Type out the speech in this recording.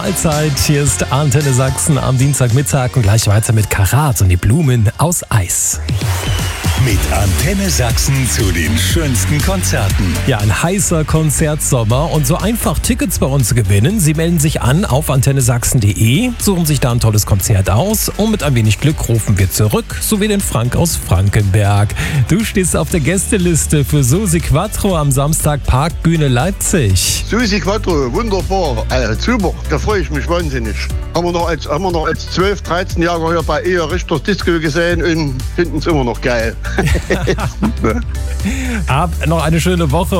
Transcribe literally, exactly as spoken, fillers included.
Mahlzeit. Hier ist Antenne Sachsen am Dienstagmittag und gleich weiter mit Karat und die Blumen aus Eis. Mit Antenne Sachsen zu den schönsten Konzerten. Ja, ein heißer Konzertsommer und so einfach Tickets bei uns zu gewinnen. Sie melden sich an auf antenne sachsen punkt de, suchen sich da ein tolles Konzert aus und mit ein wenig Glück rufen wir zurück, so wie den Frank aus Frankenberg. Du stehst auf der Gästeliste für Susi Quattro am Samstag Parkbühne Leipzig. Susi Quattro, wunderbar, äh, super, da freue ich mich wahnsinnig. Haben wir noch als, haben wir noch als zwölf-, dreizehn-Jähriger hier bei Eher Richters Disco gesehen und finden es immer noch geil. Hab noch eine schöne Woche.